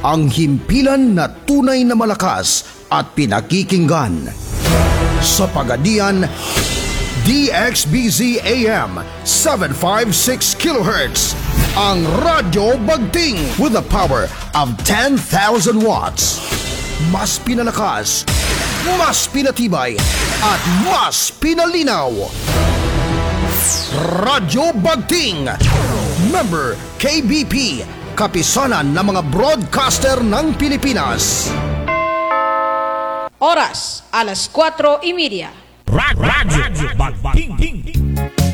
ang himpilan na tunay na malakas at pinakikinggan. Sa Pagadian, DXBZ AM 756 kHz, ang Radyo Bagting with a power of 10,000 watts. Mas pinalakas, mas pinatibay, at mas pinalinaw. Radyo Bagting, member KBP, kapisanan ng mga broadcaster ng Pilipinas. Oras, alas 4:30. Radyo Bagting.